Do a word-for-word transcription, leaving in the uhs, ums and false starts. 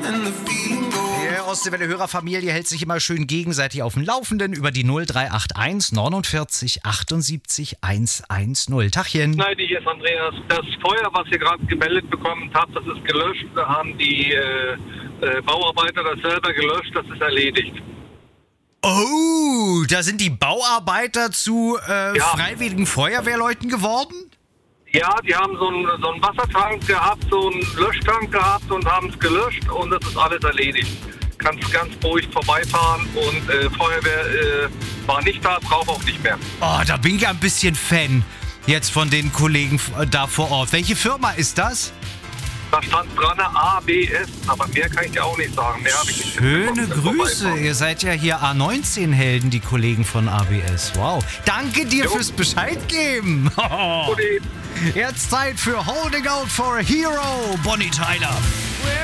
Die Ostseewelle-Hörerfamilie hält sich immer schön gegenseitig auf dem Laufenden über die null drei acht eins neunundvierzig achtundsiebzig hundertzehn. Tachchen. Nein, hier ist Andreas. Das Feuer, was ihr gerade gemeldet bekommen habt, das ist gelöscht. Da haben die äh, äh, Bauarbeiter das selber gelöscht. Das ist erledigt. Oh, da sind die Bauarbeiter zu äh, Ja. freiwilligen Feuerwehrleuten geworden? Ja, die haben so einen, so einen Wassertank gehabt, so einen Löschtank gehabt und haben es gelöscht und das ist alles erledigt. Kannst ganz ruhig vorbeifahren und äh, Feuerwehr äh, war nicht da, braucht auch nicht mehr. Oh, da bin ich ein bisschen Fan jetzt von den Kollegen f- da vor Ort. Welche Firma ist das? Da stand dran A B S, aber mehr kann ich dir auch nicht sagen. Mehr habe ich nicht Schöne mitbekommen. Grüße. Ihr seid ja hier A neunzehn Helden, die Kollegen von A B S. Wow. Danke dir Jo. fürs Bescheid geben. Gute. Jetzt Zeit für Holding Out for a Hero, Bonnie Tyler.